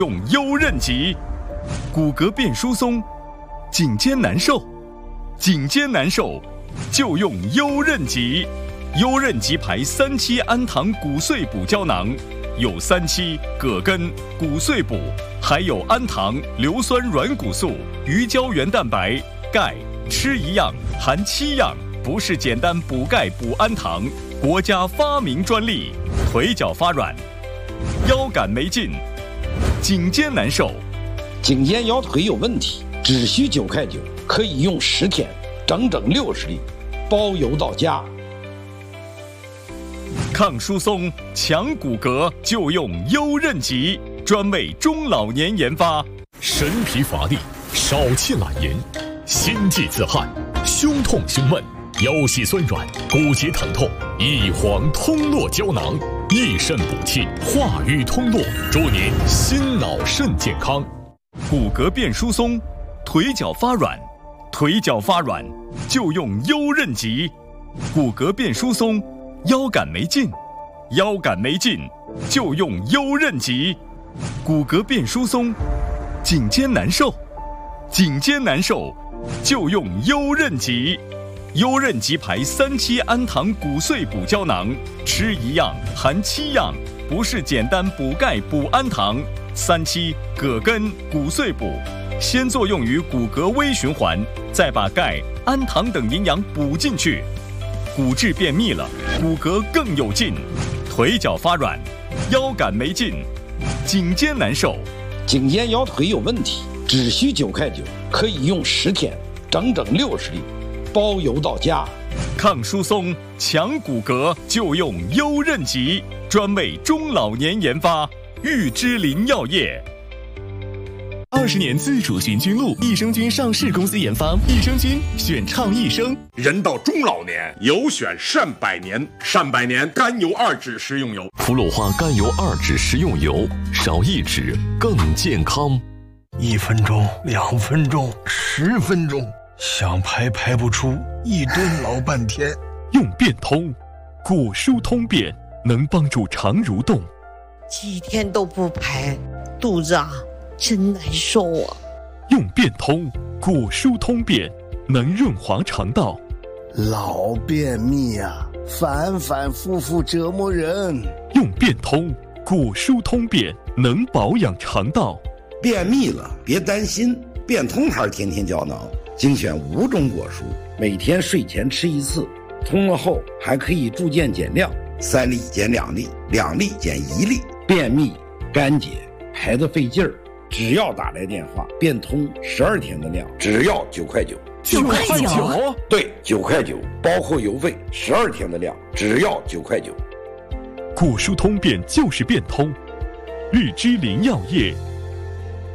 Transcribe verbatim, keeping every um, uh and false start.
用优韧极，骨骼变疏松，颈肩难受，颈肩难受就用优韧极。优韧极牌三七氨糖骨碎补胶囊，有三七、葛根、骨碎补，还有氨糖、硫酸软骨素、鱼胶原蛋白、钙，吃一样含七样，不是简单补钙补氨糖，国家发明专利。腿脚发软，腰杆没劲，颈肩难受， 颈肩腰腿有问题，只需九块九，可以用十天，整整六十粒，包邮到家。 抗疏松、强骨骼就用优韧极，专为中老年研发。 神疲乏力、少气懒言、心悸自汗、胸痛胸闷、腰膝酸软、骨节疼痛，一黄通络胶囊，益肾补气，化瘀通络，祝您心脑肾健康。 骨骼变疏松，腿脚发软，腿脚发软就用优韧极。骨骼变疏松，腰杆没劲，腰杆没劲就用优韧极。骨骼变疏松，颈肩难受，颈肩难受就用优韧极。优韧极牌三七氨糖骨碎补胶囊，吃一样含七样，不是简单补钙补氨糖。三七、葛根、骨碎补，先作用于骨骼微循环，再把钙、氨糖等营养补进去，骨质变密了，骨骼更有劲。腿脚发软，腰杆没劲，颈肩难受， 颈肩腰腿有问题，只需九块九，可以用十天，整整六十粒，包邮到家。 抗疏松、强骨骼就用优韧极，专为中老年研发。玉芝林药业。 二十年自主循菌露，益生菌上市公司研发，益生菌选倡益生。 人到中老年，有选善百年，善百年甘油二酯食用油， 福鲁华甘油二酯食用油，少一酯更健康。 一分钟、两分钟、十分钟，想排排不出，一蹲老半天。 用变通，骨疏通便，能帮助肠蠕动。 几天都不排，肚子啊真难受啊。 用变通，骨疏通便，能润滑肠道。 老便秘啊，反反复复折磨人。 用变通，骨疏通便，能保养肠道。 便秘了别担心，变通牌天天胶囊精选五种果蔬，每天睡前吃一次，通了后还可以逐渐减量，三粒减两粒，两粒减一粒。便秘、干结、排得费劲儿，只要打来电话，变通十二天的量，只要九块九。 九块九？ 对，九块九，包括邮费，十二天的量，只要九块九。 骨疏通便就是变通，玉芝林药业